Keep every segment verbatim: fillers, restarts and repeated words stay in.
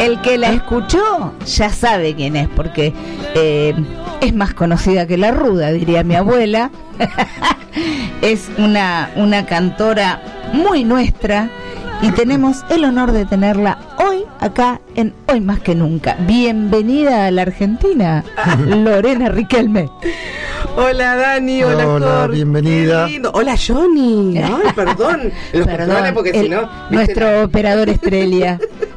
El que la escuchó ya sabe quién es, porque eh, es más conocida que la ruda, diría mi abuela. Es una, una cantora muy nuestra y tenemos el honor de tenerla hoy acá en Hoy Más Que Nunca. Bienvenida a la Argentina, Lorena Riquelme. Hola Dani, hola Hola, Cor, bienvenida. Hola Johnny. Ay, perdón. Los Perdón, porque el, si no, nuestro ¿viste? Operador Estrella.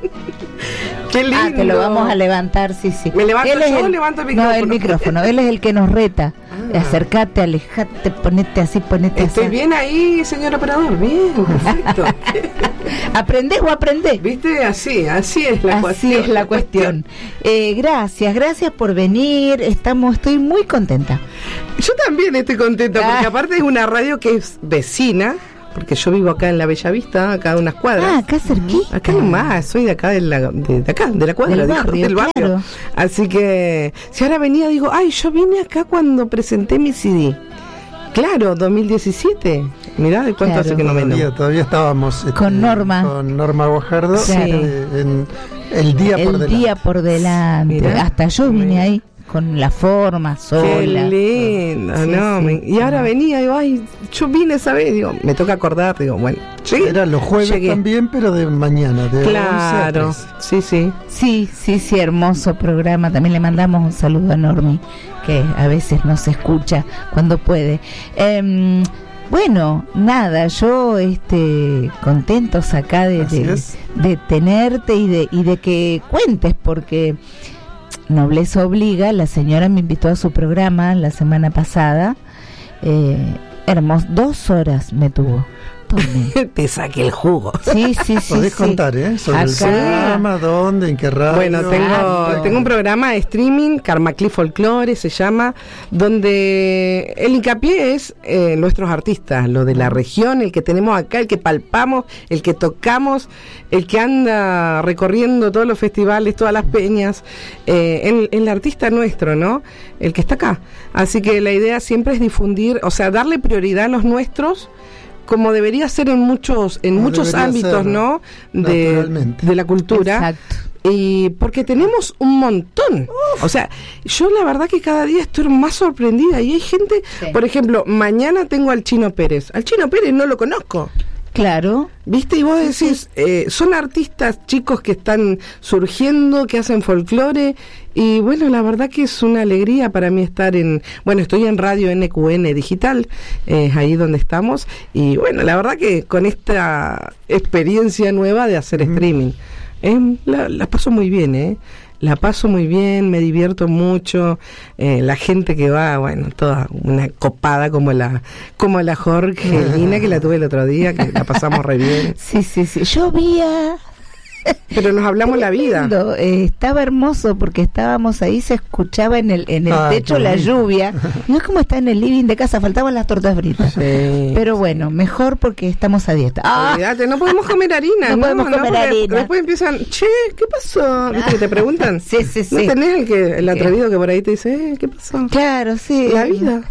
Qué lindo. Ah, te lo vamos a levantar, sí, sí. ¿Me levanto Él yo es o el, levanto el micrófono? No, el micrófono. Él es el que nos reta. Ah. Acercate, alejate, ponete así, ponete Estoy así. bien ahí, señor operador. Bien, perfecto. ¿Aprendés o aprendés? ¿Viste? Así, así es la Así cuestión. es la cuestión. Eh, gracias, gracias por venir. Estamos, estoy muy contenta. Yo también estoy contenta, porque Ah. aparte es una radio que es vecina, porque yo vivo acá en la Bella Vista, acá a unas cuadras. Ah, acá cerquita. Acá nomás, soy de acá, de, la, de, de acá, de la cuadra, Del dijo, barrio, del barrio. claro. Así que, si ahora venía, digo, ay, yo vine acá cuando presenté mi C D. Claro, dos mil diecisiete. Mirá de cuánto Claro. hace que no vengo. Todavía, todavía estábamos este, Con Norma. con Norma Guajardo, Claro. eh, en el día por El delante. día por delante. Mirá. Hasta yo vine Mirá. ahí con la forma sola. Qué lindo, Sí, no, sí. me- y ahora venía, digo, ay, yo vine esa vez, digo, me toca acordar, digo, bueno, llegué. Era los jueves Llegué. también, pero de mañana, de Claro, once a tres. sí, sí. Sí, sí, sí, hermoso programa. También le mandamos un saludo a Normi, que a veces nos escucha cuando puede. Eh, bueno, nada, yo este contentos acá de, Así de, es. de tenerte y de, y de que cuentes, porque nobleza obliga. La señora me invitó a su programa la semana pasada. Eh, hermoso, dos horas me tuvo. Tome. Te saqué el jugo. Sí, sí, sí. Podés sí. contar, ¿eh? Sobre el Acá. programa, dónde, en qué radio. Bueno, tengo, Claro. tengo un programa de streaming, Karmaclí Folklore se llama, donde el hincapié es eh, nuestros artistas, lo de la región, el que tenemos acá, el que palpamos, el que tocamos, el que anda recorriendo todos los festivales, todas las peñas, eh, el, el artista nuestro, ¿no? El que está acá. Así que la idea siempre es difundir, o sea, darle prioridad a los nuestros, como debería ser en muchos en Como muchos debería ámbitos, ser, ¿no? De, naturalmente. de la cultura. Exacto. Y porque tenemos un montón. O sea, yo la verdad que cada día estoy más sorprendida. Y hay gente, Sí. por ejemplo, mañana tengo al Chino Pérez. Al Chino Pérez no lo conozco. Claro. ¿Viste? Y vos decís, eh, son artistas chicos que están surgiendo, que hacen folclore. Y bueno, la verdad que es una alegría para mí estar en... Bueno, estoy en Radio N Q N Digital, eh, es ahí donde estamos. Y bueno, la verdad que con esta experiencia nueva de hacer Ujú. streaming, eh, la, la paso muy bien, ¿eh? La paso muy bien, me divierto mucho, eh, la gente que va, bueno, toda una copada como la como la Jorgelina que la tuve el otro día, que la pasamos re bien. Sí, sí, sí. Llovía. Pero nos hablamos la vida. Lindo, eh, estaba hermoso porque estábamos ahí, se escuchaba en el en el Ah, techo qué la lindo. lluvia. No es como está en el living de casa, faltaban las tortas fritas. Sí. Pero bueno, mejor porque estamos a dieta. Ah, Olvídate, no podemos comer harina. No podemos comer porque harina. Después empiezan, che, ¿qué pasó? ¿Viste que te preguntan? Sí, sí, sí. ¿No tenés el, que, el atrevido que por ahí te dice, eh, ¿qué pasó? claro, sí. La vida.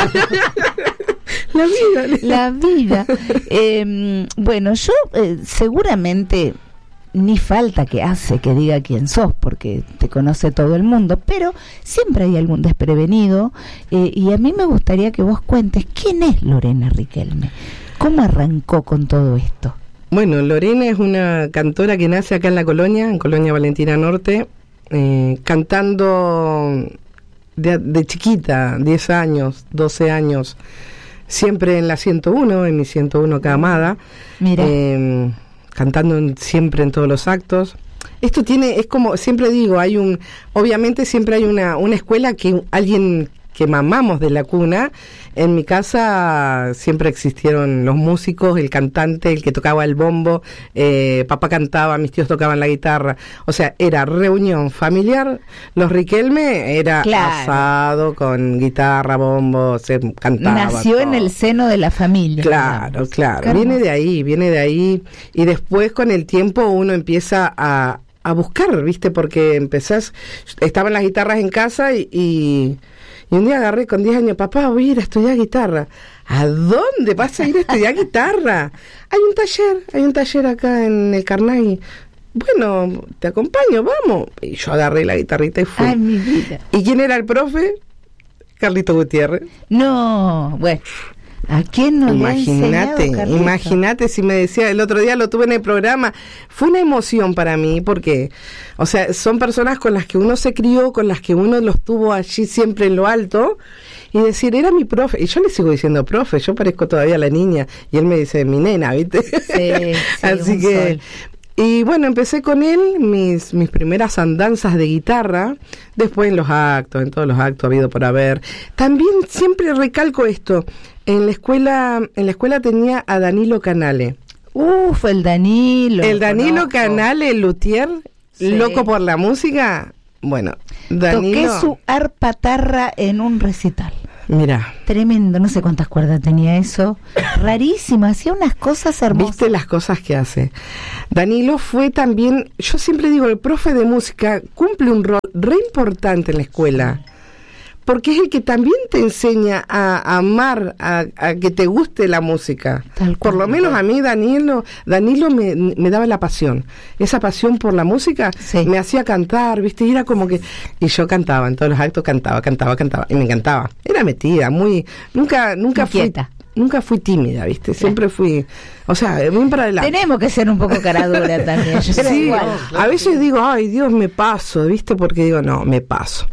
La vida. La vida. Eh, bueno, yo eh, seguramente ni falta que hace que diga quién sos, porque te conoce todo el mundo, pero siempre hay algún desprevenido, eh, y a mí me gustaría que vos cuentes quién es Lorena Riquelme, cómo arrancó con todo esto. Bueno, Lorena es una cantora que nace acá en la colonia, en Colonia Valentina Norte, eh, cantando de, de chiquita, diez años, doce años, siempre en la ciento uno, en mi ciento uno acá Amada. Mira. Eh, cantando en, siempre en todos los actos. Esto tiene, es como, siempre digo, hay un, obviamente siempre hay una, una escuela que alguien que mamamos de la cuna. En mi casa siempre existieron los músicos, el cantante, el que tocaba el bombo, eh, papá cantaba, mis tíos tocaban la guitarra. O sea, era reunión familiar. Los Riquelme era Claro. asado con guitarra, bombo, se cantaba. Nació en todo. el seno de la familia. Claro, digamos. claro. Qué Viene hermoso. de ahí, viene de ahí. Y después con el tiempo uno empieza a, a buscar, ¿viste? Porque empezás, estaban las guitarras en casa y, y, y un día agarré con diez años, papá, voy a ir a estudiar guitarra. ¿A dónde vas a ir a estudiar guitarra? Hay un taller, hay un taller acá en el Carnegie. bueno, te acompaño, vamos. Y yo agarré la guitarrita y fui. Ay, mi vida. ¿Y quién era el profe? Carlito Gutiérrez. No, bueno. ¿A quién no Imagínate, le ha enseñado imagínate si me decía, el otro día lo tuve en el programa, fue una emoción para mí porque, o sea, son personas con las que uno se crió, con las que uno los tuvo allí siempre en lo alto, y decir, era mi profe, y yo le sigo diciendo profe, yo parezco todavía la niña, y él me dice, mi nena, ¿viste? Sí, sí, así que... Sol. Y bueno, empecé con él mis, mis primeras andanzas de guitarra, después en los actos, en todos los actos habido por haber. También siempre recalco esto, en la escuela, en la escuela tenía a Danilo Canale. Uf, el Danilo. El Danilo conozco. Canale, el luthier, Sí. loco por la música. Bueno, Danilo... Toqué su arpatarra en un recital. Mira, Tremendo, no sé cuántas cuerdas tenía eso. Rarísimo, hacía unas cosas hermosas. viste las cosas que hace. Danilo fue también, yo siempre digo, el profe de música cumple un rol re importante en la escuela. Porque es el que también te enseña a amar, a, a que te guste la música. Tal Por cual. lo menos a mí Danilo, Danilo me, me daba la pasión. Esa pasión por la música Sí. me hacía cantar, ¿viste? Y era como que... Y yo cantaba, en todos los actos cantaba, cantaba, cantaba. Y me encantaba. Era metida, muy... Nunca, nunca fui... Inquieta. Nunca fui tímida, ¿viste? Siempre fui... O sea, bien para adelante. Tenemos que ser un poco caradura también. Yo era Sí, igual. a veces digo, ay Dios, me paso, ¿viste? Porque digo, no, me paso.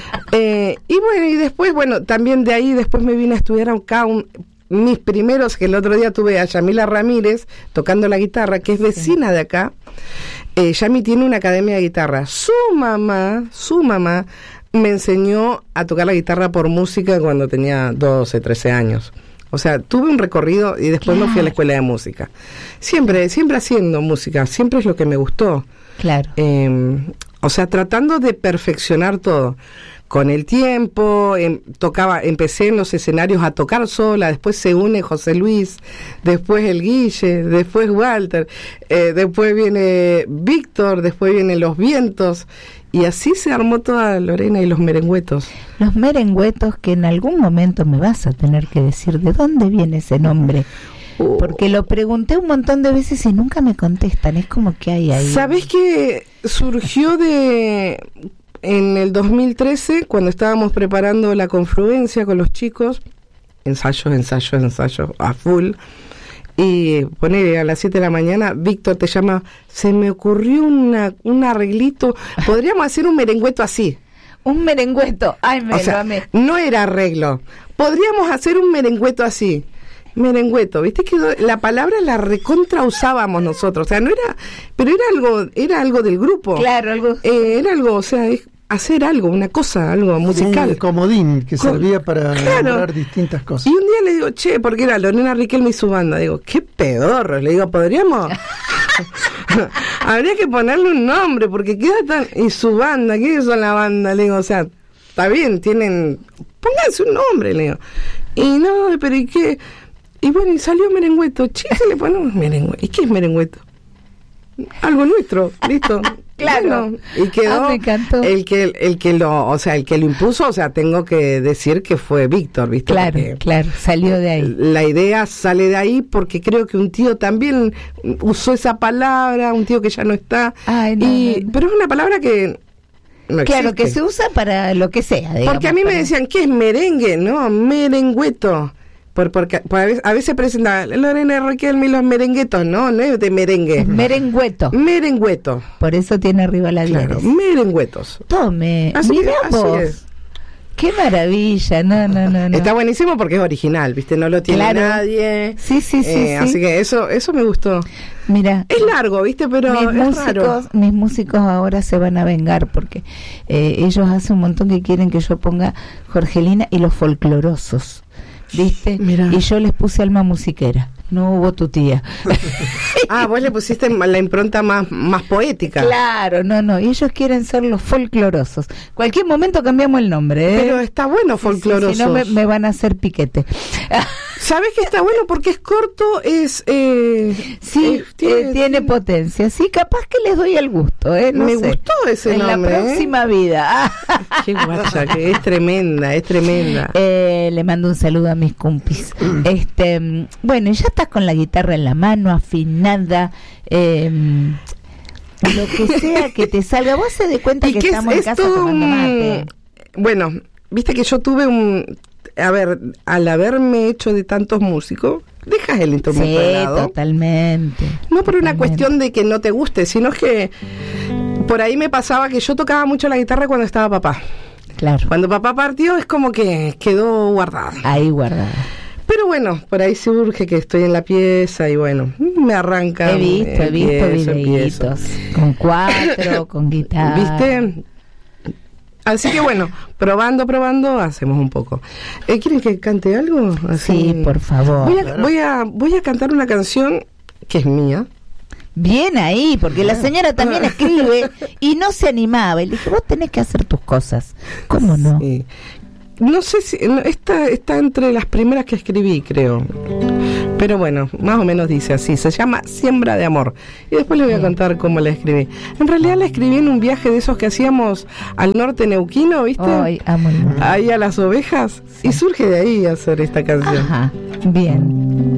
eh, y bueno, y después, bueno, también de ahí después me vine a estudiar acá un, mis primeros, que el otro día tuve a Yamila Ramírez tocando la guitarra, que es vecina de acá. Eh, Yami tiene una academia de guitarra. Su mamá, su mamá me enseñó a tocar la guitarra por música cuando tenía doce, trece años. O sea, tuve un recorrido y después me fui a la escuela de música. Siempre, siempre haciendo música, siempre es lo que me gustó. Claro. Eh, o sea, tratando de perfeccionar todo. Con el tiempo, em, tocaba, empecé en los escenarios a tocar sola, después se une José Luis, después el Guille, después Walter, eh, después viene Víctor, después vienen Los Vientos, y así se armó toda Lorena y los Merengüetos. Los Merengüetos, que en algún momento me vas a tener que decir de dónde viene ese nombre. Uh. Porque lo pregunté un montón de veces y nunca me contestan. Es como que hay ahí. ¿Sabés que surgió de... En el dos mil trece, cuando estábamos preparando la confluencia con los chicos, ensayos, ensayos, ensayos a full, y poner a las siete de la mañana, Víctor te llama, se me ocurrió una, un arreglito, podríamos hacer un merengüeto así. Un merengüeto. Ay, me O lo sea, amé. no era arreglo, podríamos hacer un merengüeto así. Merengüeto, viste que la palabra la recontra usábamos nosotros, o sea, no era, pero era algo, era algo del grupo. Claro, algo. Eh, era algo, o sea, es hacer algo, una cosa, algo musical. Un comodín que Co- servía para Claro. nombrar distintas cosas. Y un día le digo, che, porque era Lorena Riquelme y su banda. Digo, qué pedorro. Le digo, ¿podríamos? Habría que ponerle un nombre, porque queda tan... Y su banda, ¿quiénes son la banda? Le digo, o sea, está bien, tienen... Pónganse un nombre, le digo. Y no, pero ¿y qué? Y bueno, y salió Merengüeto. Che, se le ponemos Merengüeto. ¿Y qué es Merengüeto? Algo nuestro, listo. Claro. Bueno, y quedó Ah, me encantó. el que el que lo, o sea, el que lo impuso, o sea, tengo que decir que fue Víctor, ¿viste? Claro, Porque claro, salió de ahí. la idea sale de ahí porque creo que un tío también usó esa palabra, un tío que ya no está. Ay, no, y no, no. pero es una palabra que no Claro, existe. que se usa para lo que sea, digamos. Porque a mí me para- decían, ¿qué es merengue? No, merengüeto. Por, porque, por a veces, a veces presenta Lorena Riquelme y los merenguetos, no, no es de merengue. Es merengüeto. Merengüeto. Por eso tiene arriba la Claro, diéresis. merengüetos. Tome, Así mira que así vos. es. Qué maravilla, no, no, no, no. Está buenísimo porque es original, ¿viste? No lo tiene Claro. nadie. Sí, sí, sí, Eh, sí. Así que eso eso me gustó. Mira, Es largo, ¿viste? Pero mis es raro. músicos, mis músicos ahora se van a vengar porque eh, ellos hace un montón que quieren que yo ponga Jorgelina y los folclorosos, ¿viste? Mirá. Y yo les puse alma musiquera. No hubo tu tía. Ah, vos le pusiste la impronta más, más poética. Claro, no, no. Y ellos quieren ser los folclorosos. Cualquier momento cambiamos el nombre, ¿eh? Pero está bueno folcloroso. Si no, me, me van a hacer piquete. ¿Sabes que está bueno? Porque es corto, es... Eh, Sí, eh, tiene, tiene potencia. Sí, capaz que les doy el gusto, ¿eh? No Me sé. gustó ese en nombre, la ¿eh? próxima vida. Qué guacha, que es tremenda, es tremenda. Eh, le mando un saludo a mis compis. este, mm, bueno, ya estás con la guitarra en la mano, afinada. Eh, lo que sea que te salga. Vos se de cuenta Y que que es, estamos en es casa todo tomando un- mate. Bueno, viste que yo tuve un... A ver, al haberme hecho de tantos músicos, dejas el instrumento de Sí, lado. totalmente. No por una totalmente. cuestión de que no te guste, sino que por ahí me pasaba que yo tocaba mucho la guitarra cuando estaba papá. Claro, Cuando papá partió es como que quedó guardada. ahí guardada. Pero bueno, por ahí surge que estoy en la pieza y bueno, me arranca. He visto, he visto empiezo, videitos. Con cuatro, con guitarra. ¿Viste? Así que bueno, probando, probando, hacemos un poco. Eh, ¿Quieren que cante algo? Así- Sí, por favor. Voy a, voy a, voy a cantar una canción que es mía. Bien ahí, porque la señora también escribe y no se animaba. Y le dije, vos tenés que hacer tus cosas. ¿Cómo no? Sí. No sé si... no, Esta está entre las primeras que escribí, creo. Pero bueno, más o menos dice así. Se llama Siembra de Amor. Y después les voy a contar cómo la escribí. En realidad la escribí en un viaje de esos que hacíamos al norte neuquino, ¿viste? Ay, amo el mundo. Ahí a las ovejas. Y surge de ahí hacer esta canción. Ajá, bien.